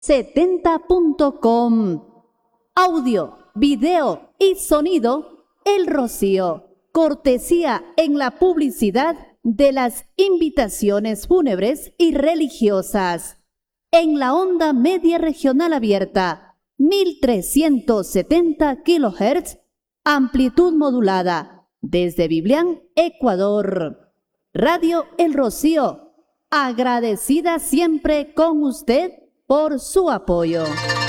70.com. Audio, video y sonido, El Rocío. Cortesía en la publicidad de las invitaciones fúnebres y religiosas. En la onda media regional abierta, 1370 kHz, amplitud modulada, desde Biblián, Ecuador. Radio El Rocío, agradecida siempre con usted por su apoyo.